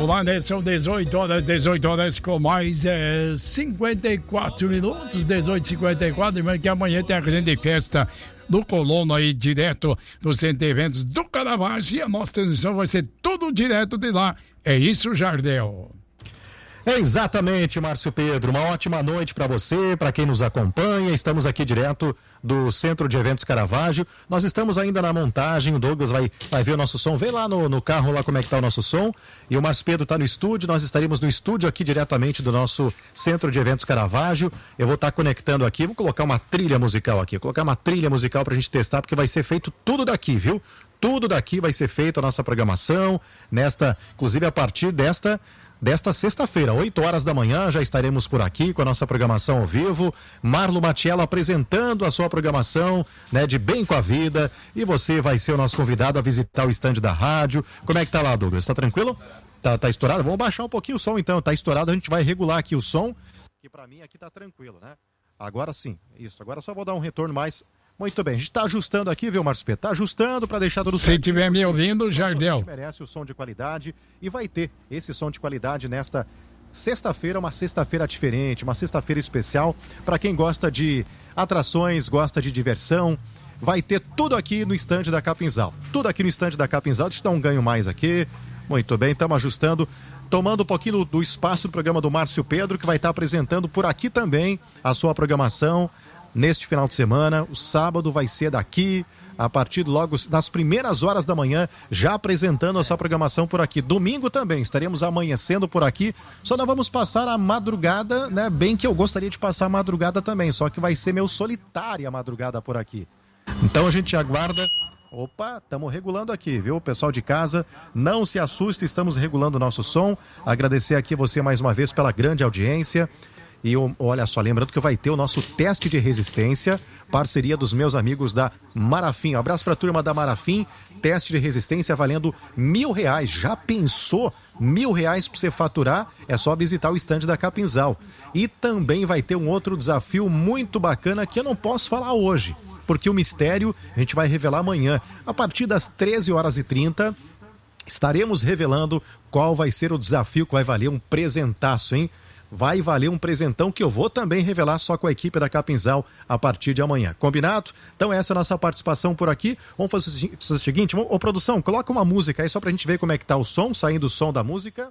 Vamos lá, né? São 18 horas com mais 54 minutos, 18h54, que amanhã tem a grande festa do Colono aí, direto do Centro de Eventos do Caravaggio, e a nossa transmissão vai ser tudo direto de lá. É isso, Jardel. É exatamente, Márcio Pedro. Uma ótima noite para você, para quem nos acompanha. Estamos aqui direto do Centro de Eventos Caravaggio. Nós estamos ainda na montagem. O Douglas vai ver o nosso som. Vê lá no carro lá como é que tá o nosso som. E o Márcio Pedro está no estúdio. Nós estaremos no estúdio aqui diretamente do nosso Centro de Eventos Caravaggio. Eu vou estar conectando aqui. Vou colocar uma trilha musical aqui. Colocar uma trilha musical para a gente testar, porque vai ser feito tudo daqui, viu? Tudo daqui vai ser feito a nossa programação. Inclusive a partir desta sexta-feira, 8 horas da manhã, já estaremos por aqui com a nossa programação ao vivo. Marlo Matiello apresentando a sua programação, né, de Bem com a Vida. E você vai ser o nosso convidado a visitar o estande da rádio. Como é que tá lá, Douglas? Tá tranquilo? Tá estourado? Vamos baixar um pouquinho o som então. Tá estourado, a gente vai regular aqui o som, que pra mim aqui tá tranquilo, né? Agora sim, isso. Agora só vou dar um retorno mais. Muito bem, a gente está ajustando aqui, viu, Márcio Pedro? Está ajustando para deixar tudo certo. Se estiver me ouvindo, Jardel. A gente merece o som de qualidade e vai ter esse som de qualidade nesta sexta-feira, uma sexta-feira diferente, uma sexta-feira especial para quem gosta de atrações, gosta de diversão. Vai ter tudo aqui no estande da Capinzal. Tudo aqui no estande da Capinzal. Deixa eu dar um ganho mais aqui. Muito bem, estamos ajustando. Tomando um pouquinho do espaço do programa do Márcio Pedro, que vai estar apresentando por aqui também a sua programação. Neste final de semana, o sábado vai ser daqui, a partir logo nas primeiras horas da manhã, já apresentando a sua programação por aqui. Domingo também, estaremos amanhecendo por aqui, só não vamos passar a madrugada, né? Bem que eu gostaria de passar a madrugada também, só que vai ser meio solitária a madrugada por aqui. Então a gente aguarda. Opa, estamos regulando aqui, viu? Pessoal de casa, não se assuste, estamos regulando o nosso som. Agradecer aqui você mais uma vez pela grande audiência. E olha só, lembrando que vai ter o nosso teste de resistência, parceria dos meus amigos da Marafim. Um abraço para a turma da Marafim, teste de resistência valendo R$1.000. Já pensou? R$1.000 para você faturar? É só visitar o estande da Capinzal. E também vai ter um outro desafio muito bacana que eu não posso falar hoje, porque o mistério a gente vai revelar amanhã. A partir das 13h30, estaremos revelando qual vai ser o desafio que vai valer um presentaço, hein? Vai valer um presentão que eu vou também revelar só com a equipe da Capinzal a partir de amanhã. Combinado? Então essa é a nossa participação por aqui. Vamos fazer o seguinte, produção, coloca uma música aí só pra gente ver como é que tá o som, saindo o som da música.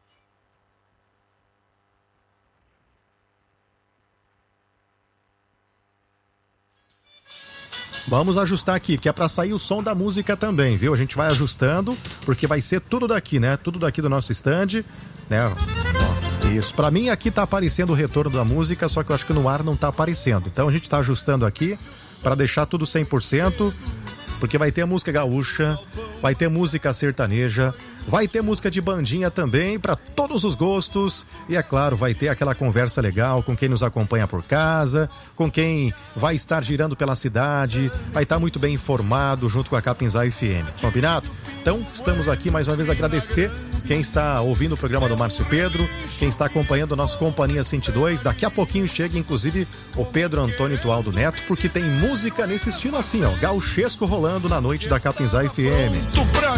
Vamos ajustar aqui, que é pra sair o som da música também, viu? A gente vai ajustando, porque vai ser tudo daqui, né? Tudo daqui do nosso estande, né? Ó. Isso, pra mim aqui tá aparecendo o retorno da música, só que eu acho que no ar não tá aparecendo. Então a gente tá ajustando aqui pra deixar tudo 100%, porque vai ter música gaúcha, vai ter música sertaneja, vai ter música de bandinha também, pra todos os gostos. E é claro, vai ter aquela conversa legal com quem nos acompanha por casa, com quem vai estar girando pela cidade, vai estar muito bem informado junto com a Capinzal FM. Combinado? Então, estamos aqui mais uma vez agradecer quem está ouvindo o programa do Márcio Pedro, quem está acompanhando o nosso Companhia 102. Daqui a pouquinho chega, inclusive, o Pedro Antônio Tualdo Neto, porque tem música nesse estilo assim, ó, gauchesco rolando na noite da Capinzal FM.